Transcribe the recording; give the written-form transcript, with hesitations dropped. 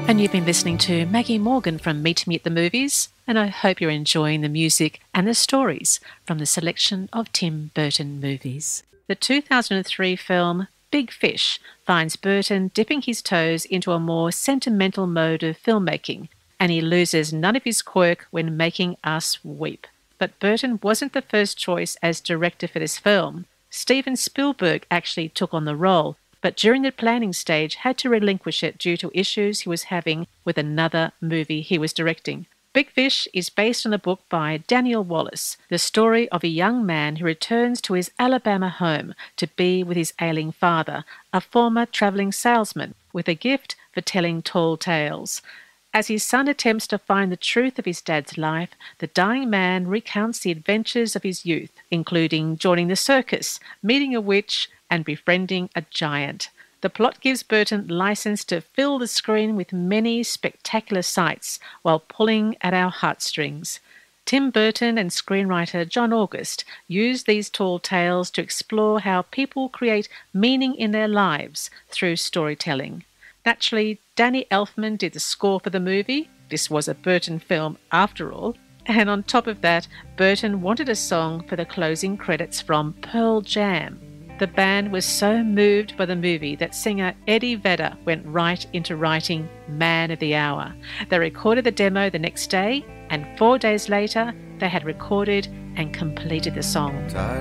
And you've been listening to Maggie Morgan from Meet Me at the Movies, and I hope you're enjoying the music and the stories from the selection of Tim Burton movies. The 2003 film Big Fish finds Burton dipping his toes into a more sentimental mode of filmmaking, and he loses none of his quirk when making us weep. But Burton wasn't the first choice as director for this film. Steven Spielberg actually took on the role, but during the planning stage had to relinquish it due to issues he was having with another movie he was directing. Big Fish is based on a book by Daniel Wallace, the story of a young man who returns to his Alabama home to be with his ailing father, a former travelling salesman with a gift for telling tall tales. As his son attempts to find the truth of his dad's life, the dying man recounts the adventures of his youth, including joining the circus, meeting a witch, and befriending a giant. The plot gives Burton license to fill the screen with many spectacular sights while pulling at our heartstrings. Tim Burton and screenwriter John August used these tall tales to explore how people create meaning in their lives through storytelling. Naturally, Danny Elfman did the score for the movie. This was a Burton film after all. And on top of that, Burton wanted a song for the closing credits from Pearl Jam. The band was so moved by the movie that singer Eddie Vedder went right into writing Man of the Hour. They recorded the demo the next day, and 4 days later, they had recorded and completed the song.